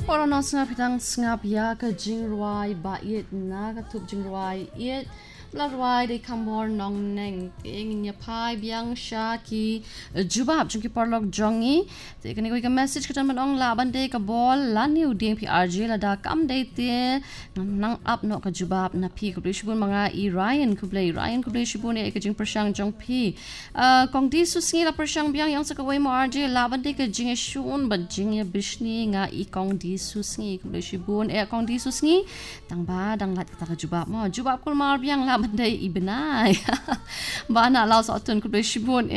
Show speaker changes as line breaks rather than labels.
Porono sngap hitang sngap ya ka jingruai ba yet na ka tup jingruai yet larwai de kambor nong neng ing nya pai biang sha ki jubab chung ki porlok jongi te kani ko ka message ka tan manong la ban de ka bol la new ding PRJ la da kam de te nang up no ka jubab na pi ko shibun mga i Ryan kublai shibun e ka jing prashang jong pi kong di su singi la prashang biang yang sa ka wei mo RJ la ban de ka jing shun ba jing ya bishni nga i kong di su singi kublai shibun e kong di su singi tang ba dang lat ka jubab mo jubab kul mar biang la bandai ibenai bana laos otun kublai shibun